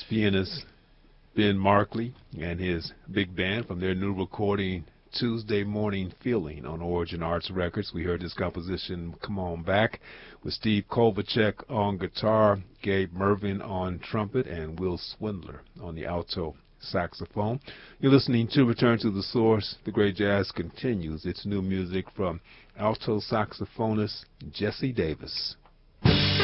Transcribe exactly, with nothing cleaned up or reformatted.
pianist Ben Markley and his big band from their new recording Tuesday Morning Feeling on Origin Arts Records. We heard this composition, Come On Back, with Steve Kovacek on guitar, Gabe Mervin on trumpet, and Will Swindler on the alto saxophone. You're listening to Return to the Source. The great jazz continues. It's new music from alto saxophonist Jesse Davis.